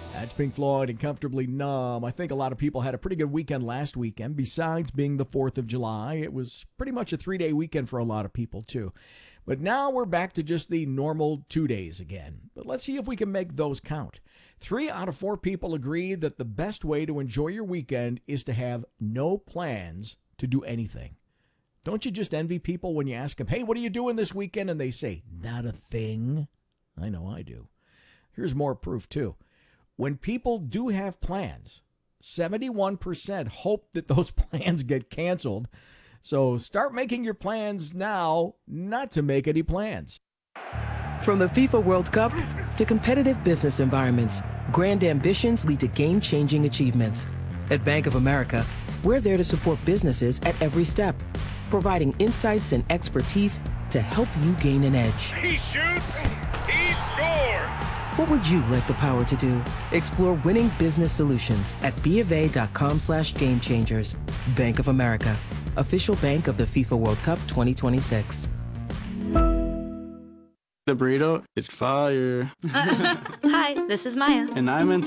That's Pink Floyd and Comfortably Numb. I think a lot of people had a pretty good weekend last weekend. Besides being the 4th of July, it was pretty much a 3-day weekend for a lot of people, too. But now we're back to just the normal 2 days again. But let's see if we can make those count. 3 out of 4 people agree that the best way to enjoy your weekend is to have no plans to do anything. Don't you just envy people when you ask them, hey, what are you doing this weekend? And they say, not a thing. I know I do. Here's more proof, too. When people do have plans, 71% hope that those plans get canceled. So start making your plans now not to make any plans. From the FIFA World Cup to competitive business environments, grand ambitions lead to game-changing achievements. At Bank of America, we're there to support businesses at every step, providing insights and expertise to help you gain an edge. He shoots, he scores! What would you like the power to do? Explore winning business solutions at BofA.com/gamechangers. Bank of America, official bank of the FIFA World Cup 2026. The burrito is fire. Hi, this is Maya. And I'm in